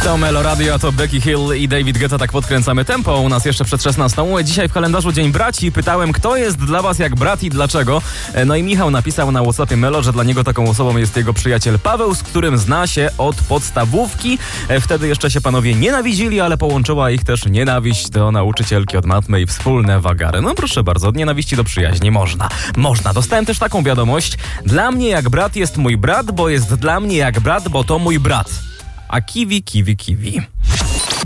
To Melo Radio, a to Becky Hill i David Guetta. Tak podkręcamy tempo. U nas jeszcze przed 16. Dzisiaj w kalendarzu Dzień Braci. Pytałem, kto jest dla was jak brat i dlaczego. No i Michał napisał na WhatsAppie Melo, że dla niego taką osobą jest jego przyjaciel Paweł, z którym zna się od podstawówki. Wtedy jeszcze się panowie nienawidzili, ale połączyła ich też nienawiść do nauczycielki od matmy i wspólne wagary. No proszę bardzo, od nienawiści do przyjaźni można. Dostałem też taką wiadomość. Dla mnie jak brat jest mój brat, bo jest dla mnie jak brat, bo to mój brat. A kiwi.